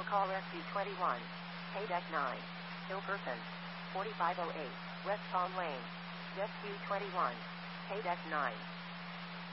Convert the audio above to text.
call SU-21. Paydeck 9. Hilperson. 4508. West Palm Lane. SU-21. Paydeck 9.